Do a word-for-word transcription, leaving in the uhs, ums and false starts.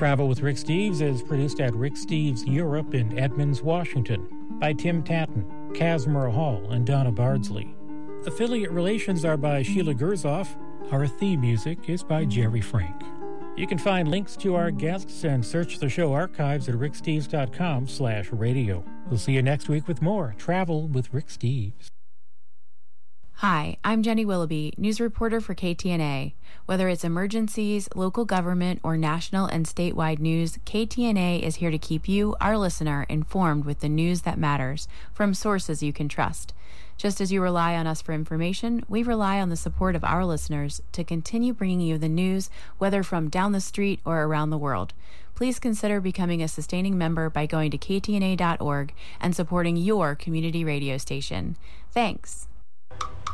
Travel with Rick Steves is produced at Rick Steves Europe in Edmonds, Washington by Tim Tatton, Casimir Hall, and Donna Bardsley. Affiliate relations are by Sheila Gerzoff. Our theme music is by Jerry Frank. You can find links to our guests and search the show archives at ricksteves.com slash radio. We'll see you next week with more Travel with Rick Steves. Hi, I'm Jenny Willoughby, news reporter for K T N A. Whether it's emergencies, local government, or national and statewide news, K T N A is here to keep you, our listener, informed with the news that matters from sources you can trust. Just as you rely on us for information, we rely on the support of our listeners to continue bringing you the news, whether from down the street or around the world. Please consider becoming a sustaining member by going to k t n a dot org and supporting your community radio station. Thanks.